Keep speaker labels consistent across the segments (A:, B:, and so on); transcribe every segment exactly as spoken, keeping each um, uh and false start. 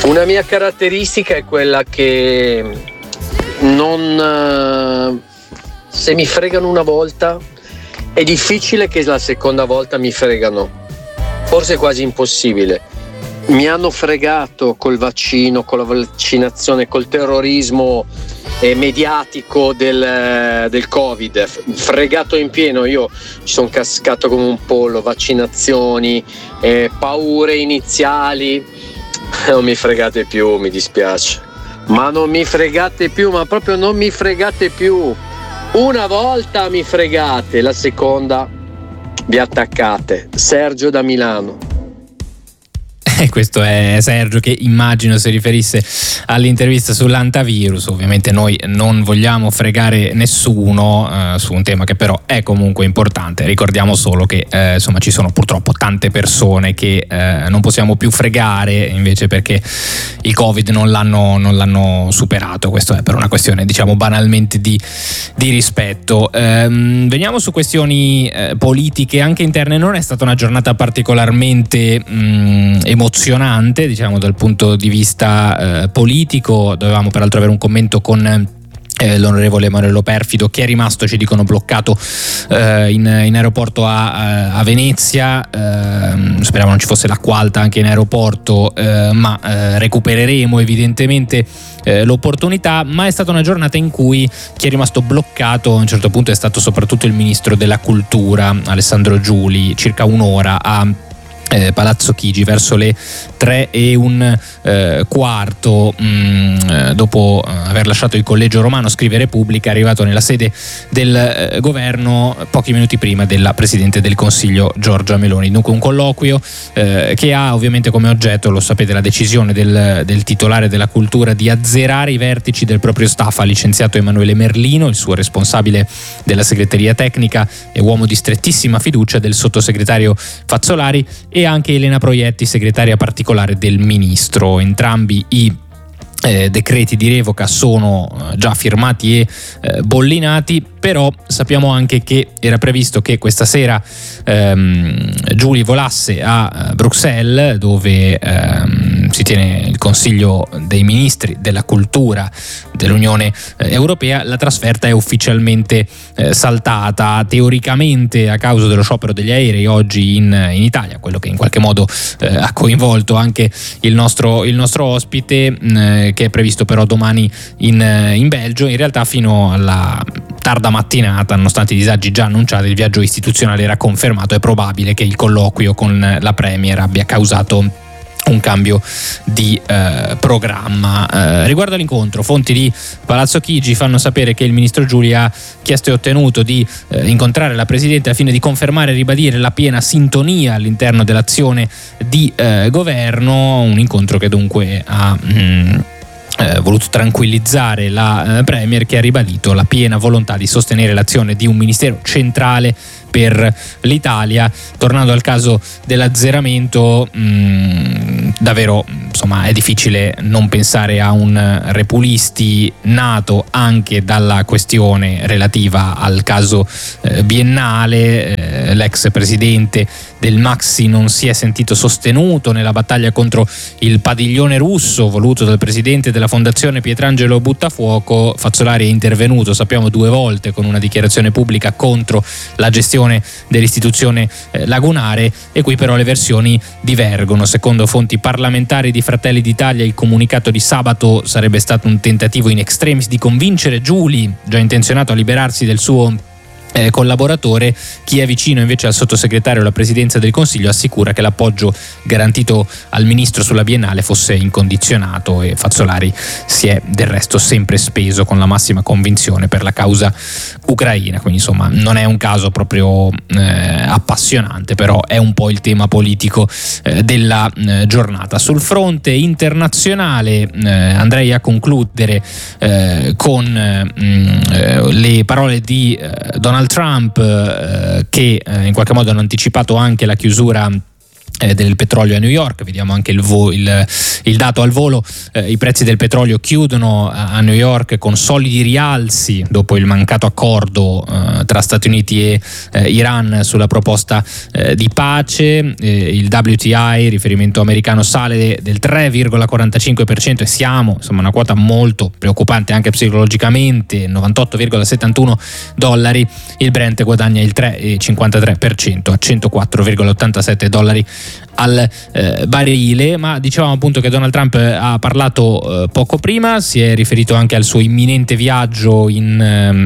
A: Una mia caratteristica è quella che non, se mi fregano una volta è difficile che la seconda volta mi fregano, forse è quasi impossibile. Mi hanno fregato col vaccino, con la vaccinazione, col terrorismo eh, mediatico del, del Covid, fregato in pieno. Io ci sono cascato come un pollo, vaccinazioni, eh, paure iniziali. Non mi fregate più, mi dispiace, ma non mi fregate più, ma proprio non mi fregate più. Una volta mi fregate, la seconda vi attaccate. Sergio da Milano.
B: Questo è Sergio, che immagino si riferisse all'intervista sull'antivirus. Ovviamente noi non vogliamo fregare nessuno eh, su un tema che però è comunque importante. Ricordiamo solo che eh, insomma ci sono purtroppo tante persone che eh, non possiamo più fregare invece perché il Covid non l'hanno, non l'hanno superato. Questo è per una questione, diciamo, banalmente di, di rispetto. Ehm, veniamo su questioni eh, politiche anche interne. Non è stata una giornata particolarmente mh, emozionante, diciamo, dal punto di vista eh, politico. Dovevamo peraltro avere un commento con eh, l'onorevole Emanuele Perfido, che è rimasto, ci dicono, bloccato eh, in, in aeroporto a, a Venezia. Eh, speriamo non ci fosse l'acqua alta anche in aeroporto, eh, ma eh, recupereremo evidentemente eh, l'opportunità. Ma è stata una giornata in cui chi è rimasto bloccato a un certo punto è stato soprattutto il ministro della cultura Alessandro Giuli, circa un'ora a Eh, Palazzo Chigi verso le tre e un eh, quarto, mh, dopo aver lasciato il Collegio Romano, scrive Repubblica, è arrivato nella sede del eh, governo pochi minuti prima della Presidente del Consiglio Giorgia Meloni. Dunque un colloquio eh, che ha ovviamente come oggetto, lo sapete, la decisione del, del titolare della cultura di azzerare i vertici del proprio staff. Ha licenziato Emanuele Merlino, il suo responsabile della segreteria tecnica e uomo di strettissima fiducia del sottosegretario Fazzolari, e anche Elena Proietti, segretaria particolare del ministro. Entrambi i eh, decreti di revoca sono eh, già firmati e eh, bollinati, però sappiamo anche che era previsto che questa sera ehm, Giuli volasse a Bruxelles, dove ehm, si tiene il Consiglio dei Ministri della Cultura dell'Unione Europea. La trasferta è ufficialmente eh, saltata, teoricamente a causa dello sciopero degli aerei oggi in, in Italia, quello che in qualche modo eh, ha coinvolto anche il nostro, il nostro ospite, eh, che è previsto però domani in, in Belgio. In realtà fino alla tarda mattinata, nonostante i disagi già annunciati, il viaggio istituzionale era confermato. È probabile che il colloquio con la Premier abbia causato un cambio di eh, programma. Eh, riguardo all'incontro, fonti di Palazzo Chigi fanno sapere che il ministro Giuli ha chiesto e ottenuto di eh, incontrare la Presidente al fine di confermare e ribadire la piena sintonia all'interno dell'azione di eh, governo. Un incontro che dunque ha mh, Eh, voluto tranquillizzare la eh, Premier, che ha ribadito la piena volontà di sostenere l'azione di un ministero centrale per l'Italia. Tornando al caso dell'azzeramento, mh, davvero insomma è difficile non pensare a un Repulisti nato anche dalla questione relativa al caso eh, biennale. Eh, l'ex presidente del Maxi non si è sentito sostenuto nella battaglia contro il padiglione russo voluto dal presidente della Fondazione Pietrangelo Buttafuoco. Fazzolari è intervenuto, sappiamo, due volte con una dichiarazione pubblica contro la gestione dell'istituzione eh, lagunare, e qui però le versioni divergono. Secondo fonti parlamentari di Fratelli d'Italia, il comunicato di sabato sarebbe stato un tentativo in extremis di convincere Giuli, già intenzionato a liberarsi del suo Eh, collaboratore. Chi è vicino invece al sottosegretario alla Presidenza del Consiglio assicura che l'appoggio garantito al ministro sulla Biennale fosse incondizionato, e Fazzolari si è del resto sempre speso con la massima convinzione per la causa ucraina. Quindi insomma non è un caso proprio eh, appassionante, però è un po' il tema politico eh, della eh, giornata. Sul fronte internazionale eh, andrei a concludere eh, con eh, le parole di eh, Donald Trump, eh, che eh, in qualche modo hanno anticipato anche la chiusura eh, del petrolio a New York. Vediamo anche il, vo- il, il dato al volo. Eh, i prezzi del petrolio chiudono a, a New York con solidi rialzi dopo il mancato accordo eh, tra Stati Uniti e eh, Iran sulla proposta eh, di pace. Eh, il W T I, riferimento americano, sale del tre virgola quarantacinque per cento e siamo, insomma, una quota molto preoccupante anche psicologicamente, novantotto virgola settantuno dollari. Il Brent guadagna il tre virgola cinquantatré per cento a centoquattro virgola ottantasette dollari al eh, barile. Ma dicevamo appunto che Donald Trump ha parlato eh, poco prima, si è riferito anche al suo imminente viaggio in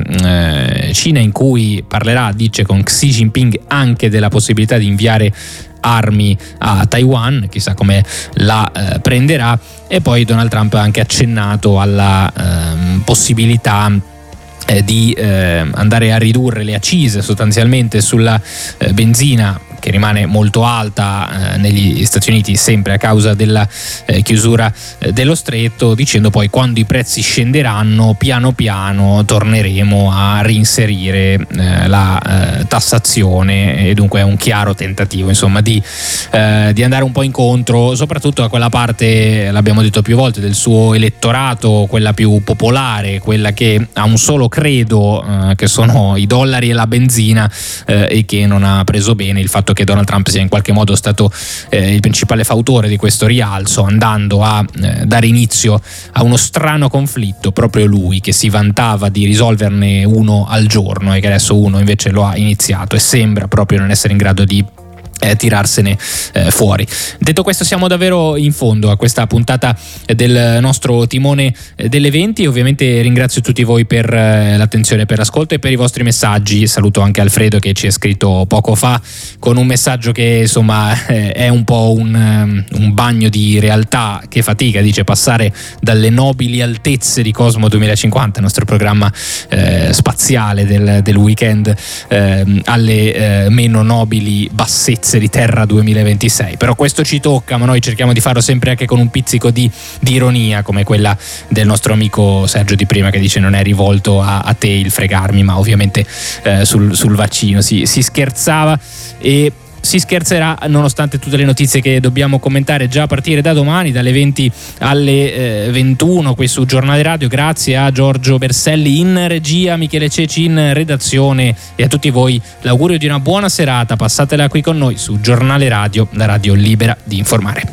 B: eh, Cina, in cui parlerà, dice, con Xi Jinping anche della possibilità di inviare armi a Taiwan, chissà come la eh, prenderà. E poi Donald Trump ha anche accennato alla eh, possibilità eh, di eh, andare a ridurre le accise sostanzialmente sulla eh, benzina, che rimane molto alta eh, negli Stati Uniti, sempre a causa della eh, chiusura eh, dello stretto, dicendo poi: quando i prezzi scenderanno piano piano torneremo a reinserire eh, la eh, tassazione. E dunque è un chiaro tentativo, insomma, di, eh, di andare un po' incontro soprattutto a quella parte, l'abbiamo detto più volte, del suo elettorato, quella più popolare, quella che ha un solo credo, eh, che sono i dollari e la benzina, eh, e che non ha preso bene il fatto che Donald Trump sia in qualche modo stato eh, il principale fautore di questo rialzo, andando a eh, dare inizio a uno strano conflitto, proprio lui che si vantava di risolverne uno al giorno e che adesso uno invece lo ha iniziato e sembra proprio non essere in grado di Eh, tirarsene eh, fuori. Detto questo, siamo davvero in fondo a questa puntata del nostro timone eh, delle venti. Ovviamente ringrazio tutti voi per eh, l'attenzione, per l'ascolto e per i vostri messaggi. Saluto anche Alfredo, che ci è scritto poco fa con un messaggio che insomma eh, è un po' un, um, un bagno di realtà che fatica, dice, passare dalle nobili altezze di Cosmo duemilacinquanta, il nostro programma eh, spaziale del, del weekend, eh, alle eh, meno nobili bassezze di Terra duemilaventisei. Però questo ci tocca, ma noi cerchiamo di farlo sempre anche con un pizzico di, di ironia, come quella del nostro amico Sergio di prima, che dice: non è rivolto a, a te il fregarmi, ma ovviamente eh, sul, sul vaccino si, si scherzava e si scherzerà, nonostante tutte le notizie che dobbiamo commentare già a partire da domani, dalle venti alle eh, ventuno qui su Giornale Radio. Grazie a Giorgio Berselli in regia, Michele Ceci in redazione e a tutti voi l'augurio di una buona serata. Passatela qui con noi su Giornale Radio, la radio libera di informare.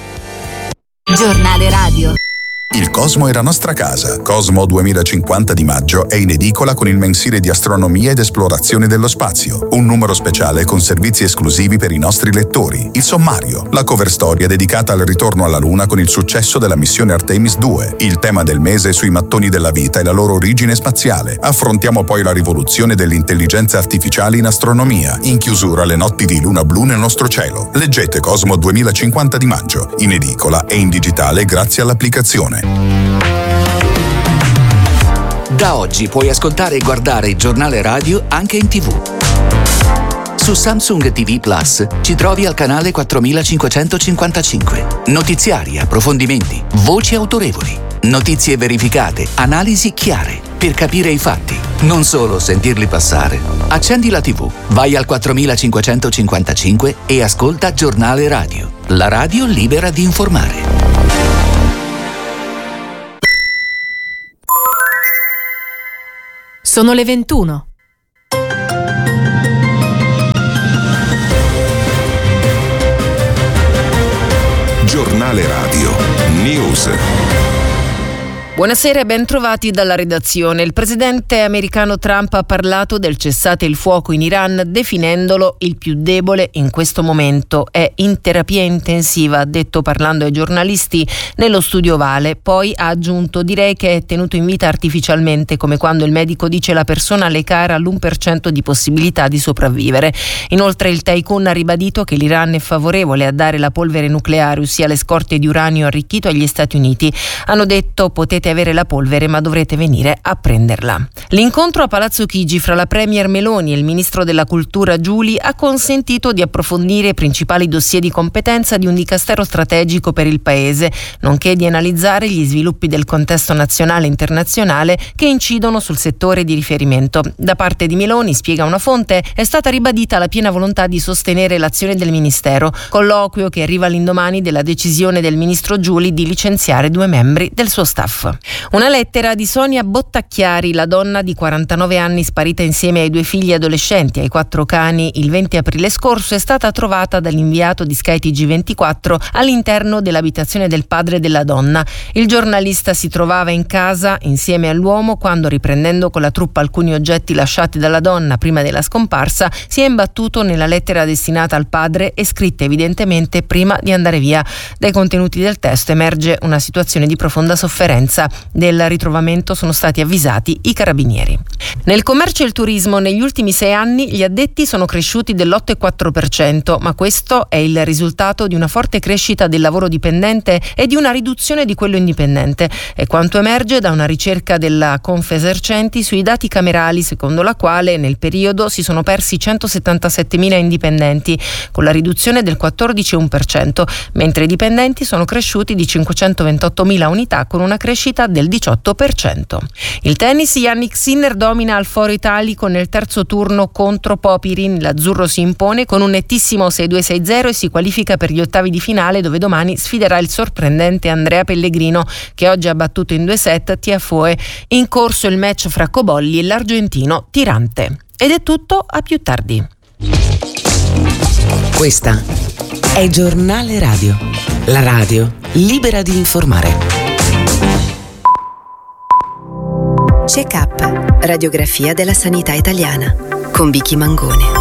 C: Giornale Radio.
D: Il Cosmo è la nostra casa. Cosmo duemilacinquanta di maggio è in edicola con il mensile di astronomia ed esplorazione dello spazio, un numero speciale con servizi esclusivi per i nostri lettori, il sommario, la cover storia dedicata al ritorno alla Luna con il successo della missione Artemis due, il tema del mese sui mattoni della vita e la loro origine spaziale. Affrontiamo poi la rivoluzione dell'intelligenza artificiale in astronomia, in chiusura le notti di luna blu nel nostro cielo. Leggete Cosmo duemilacinquanta di maggio, in edicola e in digitale grazie all'applicazione.
E: Da oggi puoi ascoltare e guardare il Giornale Radio anche in tivù. Su Samsung T V Plus ci trovi al canale quattromilacinquecentocinquantacinque. Notiziari, approfondimenti, voci autorevoli, notizie verificate, analisi chiare, per capire i fatti, non solo sentirli passare. Accendi la tivù, vai al quattromilacinquecentocinquantacinque e ascolta Giornale Radio, la radio libera di informare.
C: Sono le ventuno.
D: Giornale Radio News.
C: Buonasera e ben trovati dalla redazione. Il presidente americano Trump ha parlato del cessate il fuoco in Iran, definendolo il più debole in questo momento. È in terapia intensiva, ha detto parlando ai giornalisti nello studio Ovale. Poi ha aggiunto: direi che è tenuto in vita artificialmente, come quando il medico dice la persona le cara l'uno per cento di possibilità di sopravvivere. Inoltre il tycoon ha ribadito che l'Iran è favorevole a dare la polvere nucleare, ossia le scorte di uranio arricchito, agli Stati Uniti. Hanno detto: potete potrete avere la polvere, ma dovrete venire a prenderla. L'incontro a Palazzo Chigi fra la Premier Meloni e il Ministro della Cultura Giuli ha consentito di approfondire i principali dossier di competenza di un dicastero strategico per il Paese, nonché di analizzare gli sviluppi del contesto nazionale e internazionale che incidono sul settore di riferimento. Da parte di Meloni, spiega una fonte, è stata ribadita la piena volontà di sostenere l'azione del Ministero, colloquio che arriva all'indomani della decisione del Ministro Giuli di licenziare due membri del suo staff. Una lettera di Sonia Bottacchiari, la donna di quarantanove anni sparita insieme ai due figli adolescenti e ai quattro cani il venti aprile scorso, è stata trovata dall'inviato di Sky T G ventiquattro all'interno dell'abitazione del padre della donna. Il giornalista si trovava in casa insieme all'uomo quando, riprendendo con la truppa alcuni oggetti lasciati dalla donna prima della scomparsa, si è imbattuto nella lettera destinata al padre e scritta evidentemente prima di andare via. Dai contenuti del testo emerge una situazione di profonda sofferenza. Del ritrovamento sono stati avvisati i carabinieri. Nel commercio e il turismo negli ultimi sei anni gli addetti sono cresciuti dell'otto virgola quattro per cento, ma questo è il risultato di una forte crescita del lavoro dipendente e di una riduzione di quello indipendente. È quanto emerge da una ricerca della Confesercenti sui dati camerali, secondo la quale nel periodo si sono persi centosettantasettemila indipendenti, con la riduzione del quattordici virgola uno per cento, mentre i dipendenti sono cresciuti di cinquecentoventottomila unità, con una crescita del diciotto per cento. Il tennis, Jannik Sinner domina al Foro Italico nel terzo turno contro Popirin. L'azzurro si impone con un nettissimo sei due sei zero e si qualifica per gli ottavi di finale, dove domani sfiderà il sorprendente Andrea Pellegrino, che oggi ha battuto in due set Tiafoe. In corso il match fra Cobolli e l'argentino Tirante. Ed è tutto, a più tardi.
F: Questa è Giornale Radio, la radio libera di informare.
G: Check-up, radiografia della sanità italiana, con Vicky Mangone.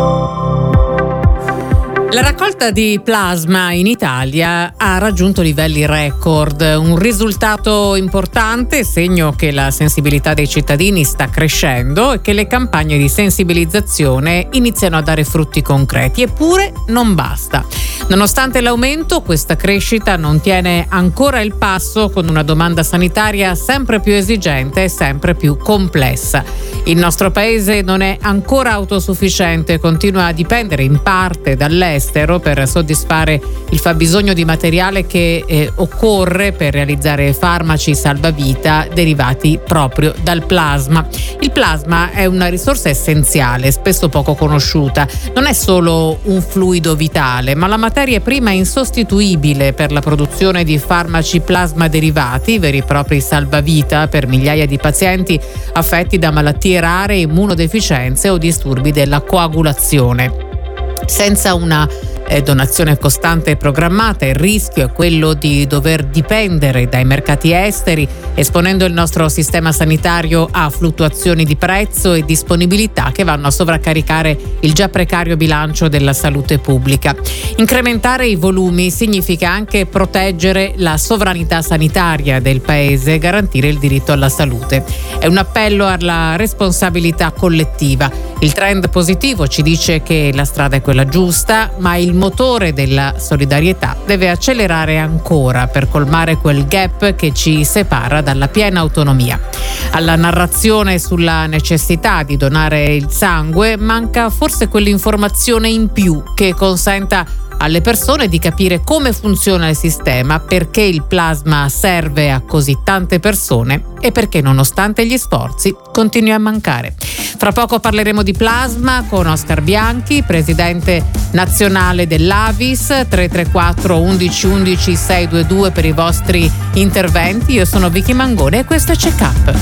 H: La raccolta di plasma in Italia ha raggiunto livelli record, un risultato importante, segno che la sensibilità dei cittadini sta crescendo e che le campagne di sensibilizzazione iniziano a dare frutti concreti. Eppure non basta. Nonostante l'aumento, questa crescita non tiene ancora il passo con una domanda sanitaria sempre più esigente e sempre più complessa. Il nostro paese non è ancora autosufficiente, continua a dipendere in parte dall'estero per soddisfare il fabbisogno di materiale che eh, occorre per realizzare farmaci salvavita derivati proprio dal plasma. Il plasma è una risorsa essenziale, spesso poco conosciuta. Non è solo un fluido vitale, ma la materia prima insostituibile per la produzione di farmaci plasma derivati, veri e propri salvavita per migliaia di pazienti affetti da malattie rare, immunodeficienze o disturbi della coagulazione. Senza una eh, donazione costante e programmata, il rischio è quello di dover dipendere dai mercati esteri, esponendo il nostro sistema sanitario a fluttuazioni di prezzo e disponibilità che vanno a sovraccaricare il già precario bilancio della salute pubblica. Incrementare i volumi significa anche proteggere la sovranità sanitaria del Paese e garantire il diritto alla salute. È un appello alla responsabilità collettiva. Il trend positivo ci dice che la strada è quella giusta, ma il motore della solidarietà deve accelerare ancora per colmare quel gap che ci separa dalla piena autonomia. Alla narrazione sulla necessità di donare il sangue manca forse quell'informazione in più che consenta alle persone di capire come funziona il sistema, perché il plasma serve a così tante persone e perché nonostante gli sforzi continui a mancare. Fra poco parleremo di plasma con Oscar Bianchi, presidente nazionale dell'Avis. Tre tre quattro undici undici sei due due per i vostri interventi. Io sono Vicky Mangone e questo è Check Up.